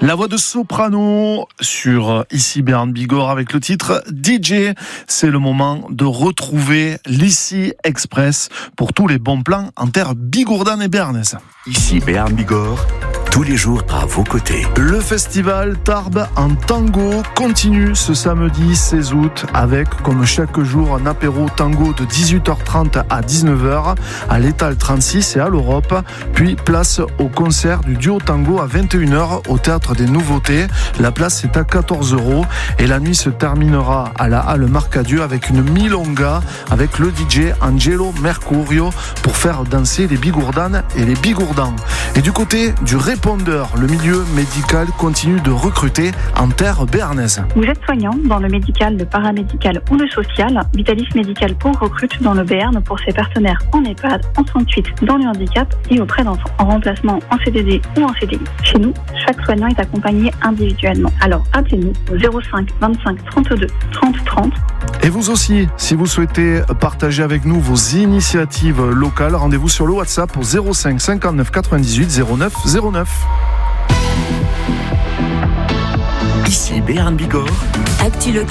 La voix de soprano sur ici Béarn Bigorre avec le titre DJ. C'est le moment de retrouver l'Ici Express pour tous les bons plans en terre bigourdane et béarnaise. Ici Béarn Bigorre, tous les jours à vos côtés. Le festival Tarbes en tango continue ce samedi 16 août avec, comme chaque jour, un apéro tango de 18h30 à 19h à l'Étal 36 et à l'Europe. Puis place au concert du duo tango à 21h au Théâtre des Nouveautés. La place est à 14€ et la nuit se terminera à la Halle Marcadieu avec une milonga avec le DJ Angelo Mercurio pour faire danser les bigourdanes et les bigourdans. Et du côté du répondeur, le milieu médical continue de recruter en terre béarnaise. Vous êtes soignant dans le médical, le paramédical ou le social. Vitalis Médical Pau recrute dans le Béarn pour ses partenaires en EHPAD, en soins de suite, dans le handicap et auprès d'enfants, en remplacement en CDD ou en CDI. Chez nous, chaque soignant est accompagné individuellement. Alors appelez-nous au 05 25 32 30 30. Et vous aussi, si vous souhaitez partager avec nous vos initiatives locales, rendez-vous sur le WhatsApp au 05 59 98 09 09. Ici Béarn Bigorre. Actu local.